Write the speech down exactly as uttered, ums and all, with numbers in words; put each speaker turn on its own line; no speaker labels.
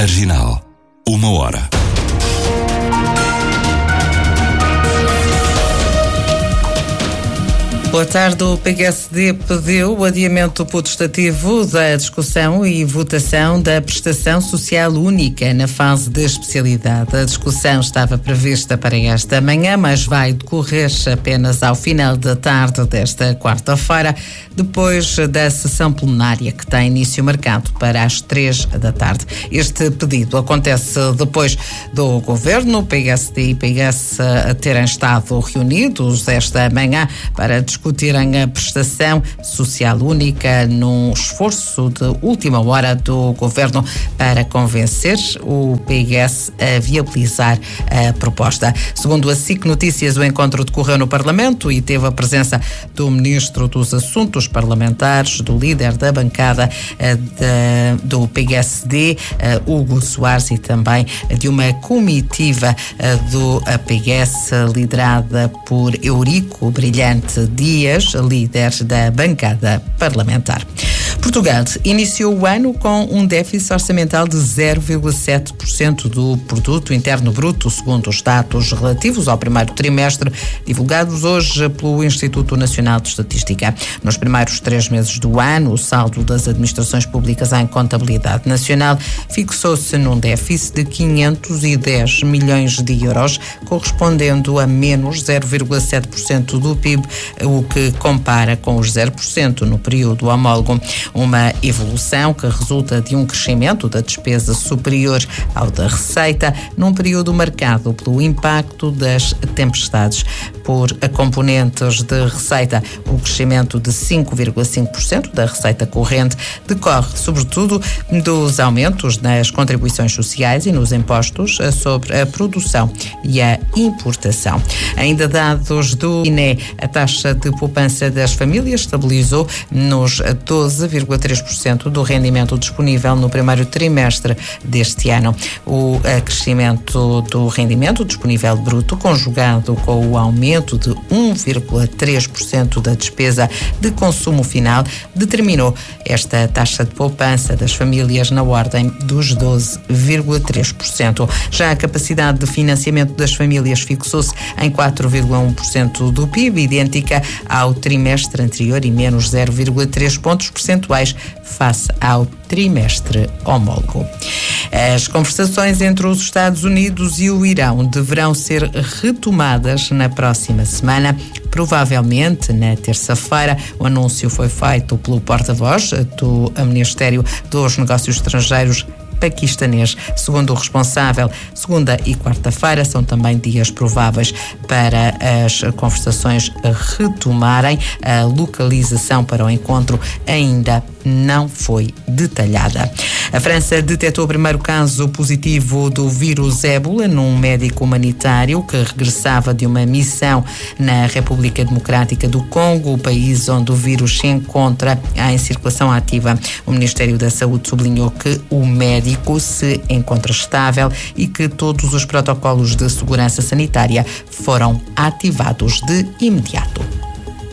Marginal. Uma hora.
Boa tarde. O P S D pediu o adiamento potestativo da discussão e votação da prestação social única na fase de especialidade. A discussão estava prevista para esta manhã, mas vai decorrer apenas ao final da tarde desta quarta-feira, depois da sessão plenária que tem início marcado para as três da tarde. Este pedido acontece depois do Governo, P S D e P S terem estado reunidos esta manhã para discutir discutirem a prestação social única num esforço de última hora do Governo para convencer o P S a viabilizar a proposta. Segundo a S I C Notícias, o encontro decorreu no Parlamento e teve a presença do Ministro dos Assuntos Parlamentares, do líder da bancada de, do P S D, Hugo Soares, e também de uma comitiva do P S liderada por Eurico Brilhante Dias, líder da bancada parlamentar. Portugal iniciou o ano com um déficit orçamental de zero vírgula sete por cento do produto interno bruto, segundo os dados relativos ao primeiro trimestre, divulgados hoje pelo Instituto Nacional de Estatística. Nos primeiros três meses do ano, o saldo das administrações públicas em contabilidade nacional fixou-se num déficit de quinhentos e dez milhões de euros, correspondendo a menos zero vírgula sete por cento do P I B, o que compara com os zero por cento no período homólogo. Uma evolução que resulta de um crescimento da despesa superior ao da receita, num período marcado pelo impacto das tempestades. Por componentes de receita, o crescimento de cinco vírgula cinco por cento da receita corrente decorre, sobretudo, dos aumentos nas contribuições sociais e nos impostos sobre a produção e a importação. Ainda dados do I N E, a taxa de poupança das famílias estabilizou nos doze vírgula três por cento do rendimento disponível no primeiro trimestre deste ano. O crescimento do rendimento disponível bruto, conjugado com o aumento de um vírgula três por cento da despesa de consumo final, determinou esta taxa de poupança das famílias na ordem dos doze vírgula três por cento. Já a capacidade de financiamento das famílias fixou-se em quatro vírgula um por cento do P I B, idêntica ao trimestre anterior e menos zero vírgula três pontos percentuais face ao trimestre homólogo. As conversações entre os Estados Unidos e o Irão deverão ser retomadas na próxima semana, provavelmente na terça-feira. O anúncio foi feito pelo porta-voz do Ministério dos Negócios Estrangeiros paquistanês. Segundo o responsável, segunda e quarta-feira são também dias prováveis para as conversações retomarem. A localização para o encontro ainda não foi detalhada. A França detectou o primeiro caso positivo do vírus ébola num médico humanitário que regressava de uma missão na República Democrática do Congo, o país onde o vírus se encontra em circulação ativa. O Ministério da Saúde sublinhou que o médico se encontra estável e que todos os protocolos de segurança sanitária foram ativados de imediato.